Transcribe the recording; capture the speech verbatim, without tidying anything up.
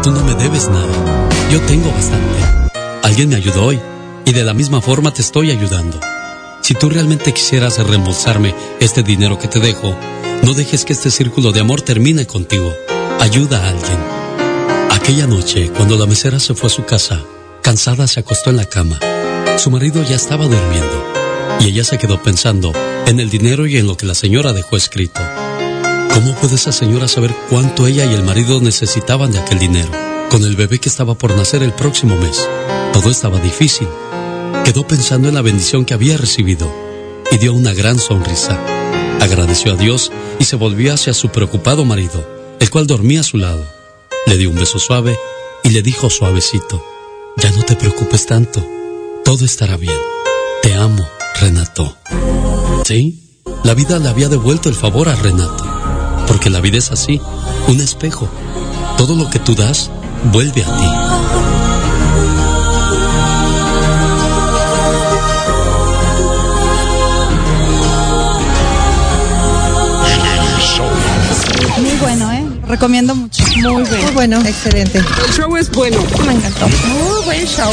tú no me debes nada. Yo tengo bastante. Alguien me ayudó hoy y de la misma forma te estoy ayudando. Si tú realmente quisieras reembolsarme este dinero que te dejo, no dejes que este círculo de amor termine contigo. Ayuda a alguien. Aquella noche, cuando la mesera se fue a su casa, cansada se acostó en la cama. Su marido ya estaba durmiendo y ella se quedó pensando en el dinero y en lo que la señora dejó escrito. ¿Cómo puede esa señora saber cuánto ella y el marido necesitaban de aquel dinero? Con el bebé que estaba por nacer el próximo mes, todo estaba difícil. Quedó pensando en la bendición que había recibido y dio una gran sonrisa. Agradeció a Dios y se volvió hacia su preocupado marido, el cual dormía a su lado. Le dio un beso suave y le dijo suavecito: ya no te preocupes tanto, todo estará bien. Te amo, Renato. Sí, la vida le había devuelto el favor a Renato, porque la vida es así, un espejo. Todo lo que tú das, vuelve a ti. Muy bueno, ¿eh? Recomiendo mucho. Muy bueno. Muy bueno. Excelente. El show es bueno. Me encantó. Muy buen show.